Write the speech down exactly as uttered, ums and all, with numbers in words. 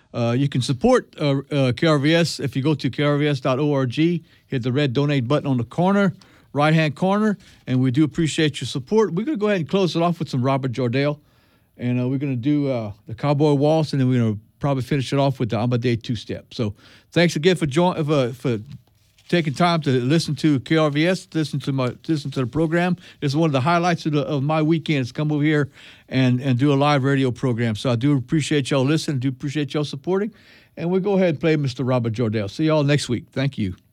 Uh, you can support uh, uh, K R V S if you go to K R V S dot org, hit the red donate button on the corner, right-hand corner, and we do appreciate your support. We're going to go ahead and close it off with some Robert Jordell, and uh, we're going to do uh, the Cowboy Waltz, and then we're going to probably finish it off with the Amadei two-step. So thanks again for join, for, for taking time to listen to K R V S, listen to my listen to the program. It's one of the highlights of, the, of my weekend is come over here and, and do a live radio program. So I do appreciate y'all listening, do appreciate y'all supporting. And we'll go ahead and play Mister Robert Jordell. See y'all next week. Thank you.